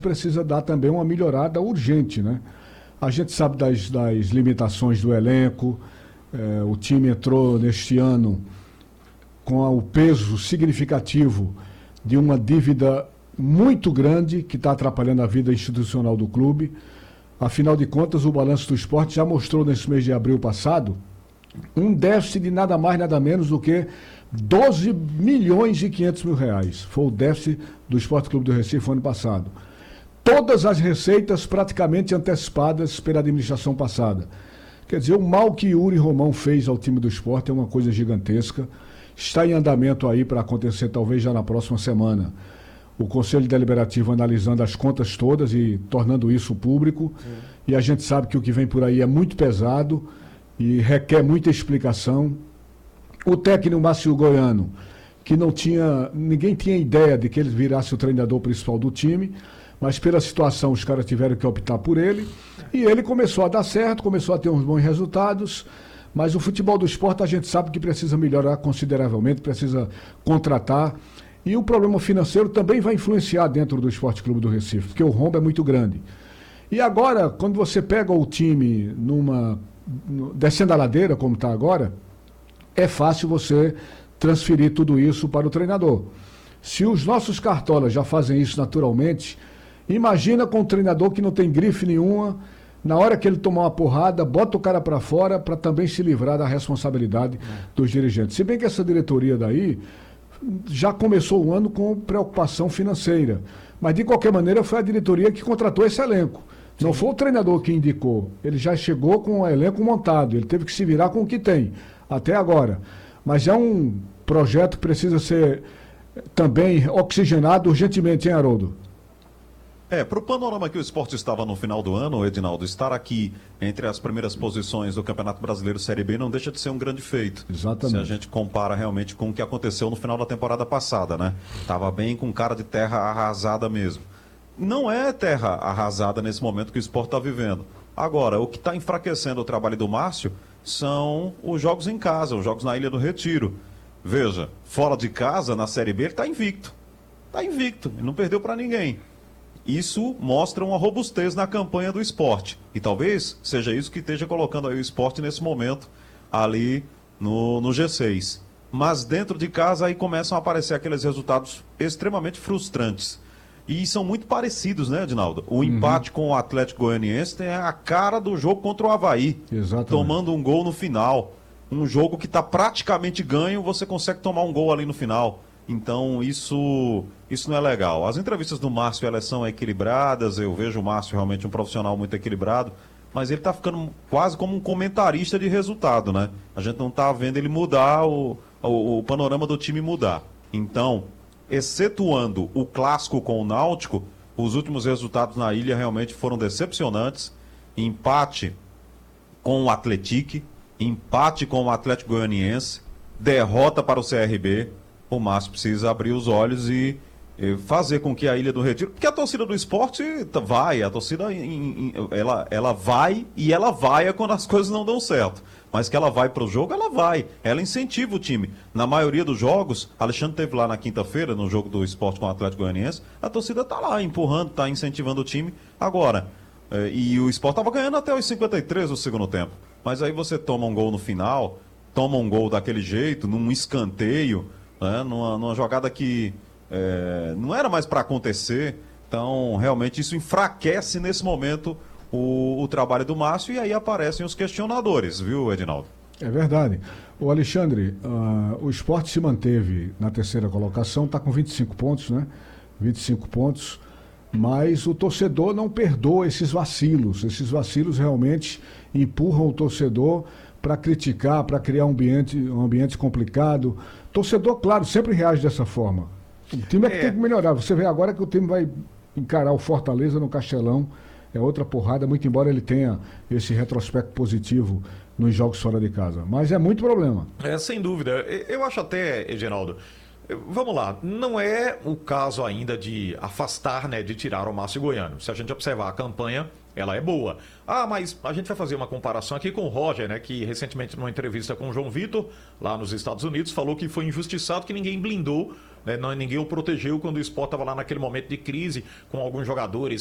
precisa dar também uma melhorada urgente, né? A gente sabe das limitações do elenco, o time entrou neste ano com o peso significativo de uma dívida muito grande que está atrapalhando a vida institucional do clube. Afinal de contas, o Balanço do Esporte já mostrou nesse mês de abril passado um déficit de nada mais, nada menos do que 12 milhões e 500 mil reais. Foi o déficit do Esporte Clube do Recife ano passado. Todas as receitas praticamente antecipadas pela administração passada. Quer dizer, o mal que Yuri Romão fez ao time do esporte é uma coisa gigantesca. Está em andamento aí para acontecer talvez já na próxima semana. O Conselho Deliberativo analisando as contas todas e tornando isso público. E a gente sabe que o que vem por aí é muito pesado e requer muita explicação. O técnico Márcio Goiano, que ninguém tinha ideia de que ele virasse o treinador principal do time, mas pela situação os caras tiveram que optar por ele, e ele começou a dar certo, começou a ter uns bons resultados, mas o futebol do esporte a gente sabe que precisa melhorar consideravelmente, precisa contratar, e o problema financeiro também vai influenciar dentro do Esporte Clube do Recife, porque o rombo é muito grande. E agora, quando você pega o time descendo a ladeira, como está agora, é fácil você transferir tudo isso para o treinador. Se os nossos cartolas já fazem isso naturalmente, imagina com um treinador que não tem grife nenhuma, na hora que ele tomar uma porrada, bota o cara para fora para também se livrar da responsabilidade dos dirigentes. Se bem que essa diretoria daí já começou o ano com preocupação financeira, mas de qualquer maneira foi a diretoria que contratou esse elenco. Sim. Não foi o treinador que indicou, ele já chegou com o elenco montado, ele teve que se virar com o que tem, até agora. Mas é um projeto que precisa ser também oxigenado urgentemente, hein, Haroldo? Para o panorama que o esporte estava no final do ano, Edinaldo, estar aqui entre as primeiras posições do Campeonato Brasileiro Série B não deixa de ser um grande feito. Exatamente. Se a gente compara realmente com o que aconteceu no final da temporada passada, né? Tava bem com cara de terra arrasada mesmo. Não é terra arrasada nesse momento que o esporte está vivendo. Agora, o que está enfraquecendo o trabalho do Márcio são os jogos em casa, os jogos na Ilha do Retiro. Veja, fora de casa, na Série B, ele está invicto. Está invicto, ele não perdeu para ninguém. Isso mostra uma robustez na campanha do esporte. E talvez seja isso que esteja colocando aí o esporte nesse momento ali no G6. Mas dentro de casa aí começam a aparecer aqueles resultados extremamente frustrantes. E são muito parecidos, né, Edinaldo? O empate com o Atlético Goianiense tem a cara do jogo contra o Avaí. Exatamente. Tomando um gol no final. Um jogo que está praticamente ganho, você consegue tomar um gol ali no final. Então, isso não é legal. As entrevistas do Márcio, elas são equilibradas, eu vejo o Márcio realmente um profissional muito equilibrado, mas ele está ficando quase como um comentarista de resultado, né? A gente não está vendo ele mudar, o panorama do time mudar. Então, excetuando o clássico com o Náutico, os últimos resultados na ilha realmente foram decepcionantes. Empate com o Atlético, empate com o Atlético Goianiense, derrota para o CRB. O Márcio precisa abrir os olhos e fazer com que a Ilha do Retiro... Porque a torcida do esporte vai, a torcida ela vai e ela vai quando as coisas não dão certo. Mas que ela vai para o jogo, ela vai. Ela incentiva o time. Na maioria dos jogos, Alexandre teve lá na quinta-feira, no jogo do esporte com o Atlético Goianiense, a torcida está lá empurrando, está incentivando o time. Agora, e o esporte estava ganhando até os 53 do segundo tempo. Mas aí você toma um gol no final, toma um gol daquele jeito, num escanteio... numa jogada que não era mais para acontecer. Então, realmente, isso enfraquece nesse momento o trabalho do Márcio e aí aparecem os questionadores, viu, Edinaldo? É verdade. O Alexandre, o Sport se manteve na terceira colocação, está com 25 pontos, né? 25 pontos, mas o torcedor não perdoa esses vacilos. Esses vacilos realmente empurram o torcedor para criticar, para criar um ambiente complicado. Torcedor, claro, sempre reage dessa forma. O time é que tem que melhorar. Você vê agora que o time vai encarar o Fortaleza no Castelão. É outra porrada, muito embora ele tenha esse retrospecto positivo nos jogos fora de casa. Mas é muito problema. Sem dúvida. Eu acho até, Geraldo, Vamos lá, não é o caso ainda de afastar, né, de tirar o Márcio Goiano. Se a gente observar a campanha, ela é boa. Mas a gente vai fazer uma comparação aqui com o Roger, né, que recentemente numa entrevista com o João Vitor, lá nos Estados Unidos, falou que foi injustiçado, que ninguém blindou, né, ninguém o protegeu quando o Sport estava lá naquele momento de crise com alguns jogadores